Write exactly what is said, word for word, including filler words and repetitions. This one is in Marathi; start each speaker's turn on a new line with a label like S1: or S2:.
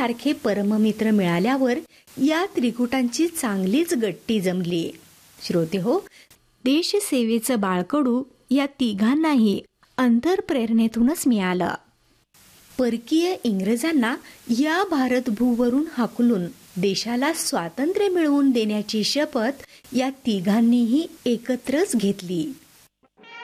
S1: सारखे परममित्र मिळाल्यावर या त्रिकुटांची चांगलीच गट्टी जमली. श्रोते हो, देशसेवेचं बाळकडू या तिघांनाही अंतरप्रेरणेतूनच मिळालं. परकीय इंग्रजांना या भारतभूवरून हाकलून देशाला स्वातंत्र्य मिळवून देण्याची शपथ या तिघांनीही एकत्रच घेतली.